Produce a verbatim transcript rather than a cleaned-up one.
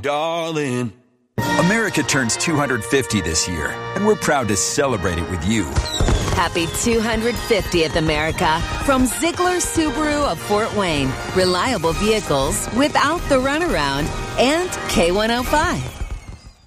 darling. America turns two hundred fifty this year, and we're proud to celebrate it with you. Happy two hundred fiftieth, America, from Ziegler Subaru of Fort Wayne. Reliable vehicles without the runaround, and K one oh five.